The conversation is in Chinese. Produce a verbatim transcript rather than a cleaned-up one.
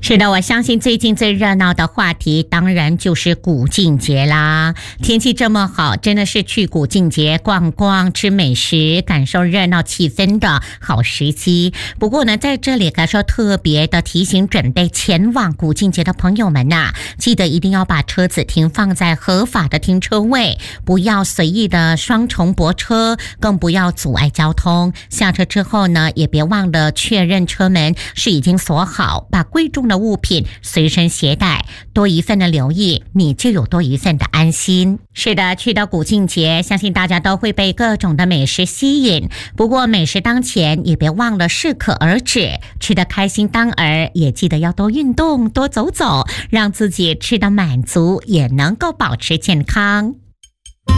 是的，我相信最近最热闹的话题当然就是古晋节啦。天气这么好，真的是去古晋节逛逛、吃美食、感受热闹气氛的好时机。不过呢，在这里该说特别的提醒准备前往古晋节的朋友们呐、啊，记得一定要把车子停放在合法的停车位，不要随意的双重泊车，更不要阻碍交通。下车之后呢，也别忘了确认车门是已经锁好，把贵重的物品随身携带，多一份的留意，你就有多一份的安心。是的，去到古晋节，相信大家都会被各种的美食吸引。不过美食当前，也别忘了适可而止，吃得开心当儿，也记得要多运动，多走走，让自己吃得满足，也能够保持健康。